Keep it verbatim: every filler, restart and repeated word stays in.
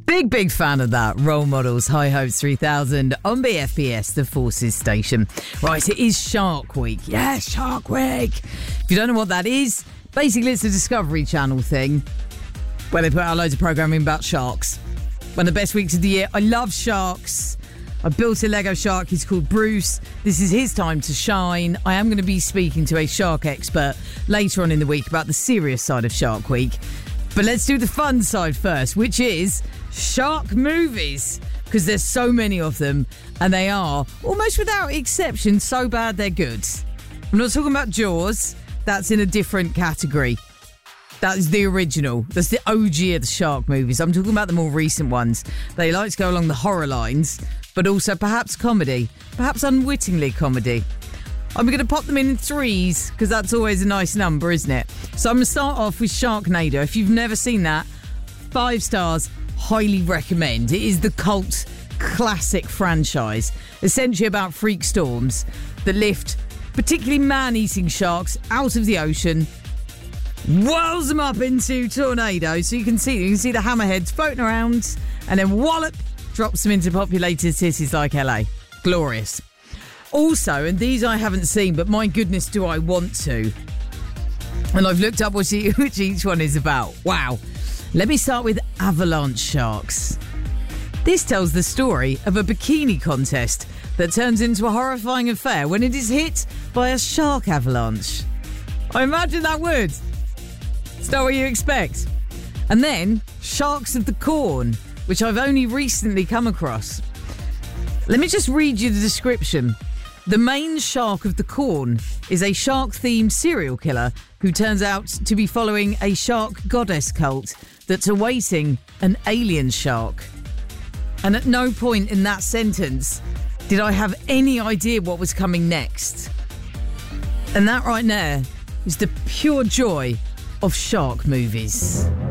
Big, big fan of that. Role Models, High Hopes three thousand on B F P S, the Forces station. Right, it is Shark Week. Yes, Shark Week. If you don't know what that is, basically it's a Discovery Channel thing where they put out loads of programming about sharks. One of the best weeks of the year. I love sharks. I built a Lego shark. He's called Bruce. This is his time to shine. I am going to be speaking to a shark expert later on in the week about the serious side of Shark Week. But let's do the fun side first, which is shark movies, because there's so many of them, and they are, almost without exception, so bad they're good. I'm not talking about Jaws. That's in a different category. That is the original. That's the O G of the shark movies. I'm talking about the more recent ones. They like to go along the horror lines, but also perhaps comedy, perhaps unwittingly comedy. I'm going to pop them in threes, because that's always a nice number, isn't it? So I'm going to start off with Sharknado. If you've never seen that, five stars, highly recommend. It is the cult classic franchise, essentially about freak storms that lift particularly man-eating sharks out of the ocean, whirls them up into tornadoes, so you can see you can see the hammerheads floating around, and then wallop, drops them into populated cities like L A. Glorious. Also, and these I haven't seen, but my goodness, do I want to. And I've looked up what she, which each one is about. Wow. Let me start with Avalanche Sharks. This tells the story of a bikini contest that turns into a horrifying affair when it is hit by a shark avalanche. I imagine that would. It's not what you expect. And then Sharks of the Corn, which I've only recently come across. Let me just read you the description. The main shark of the Corn is a shark-themed serial killer who turns out to be following a shark goddess cult that's awaiting an alien shark. And at no point in that sentence did I have any idea what was coming next. And that right there is the pure joy of shark movies.